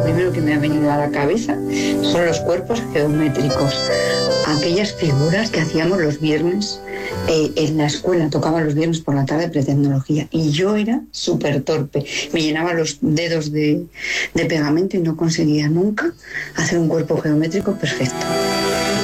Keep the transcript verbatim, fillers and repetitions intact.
primero que me ha venido a la cabeza son los cuerpos geométricos. Aquellas figuras que hacíamos los viernes eh, en la escuela, tocaba los viernes por la tarde pretecnología y yo era súper torpe, me llenaba los dedos de, de pegamento y no conseguía nunca hacer un cuerpo geométrico perfecto.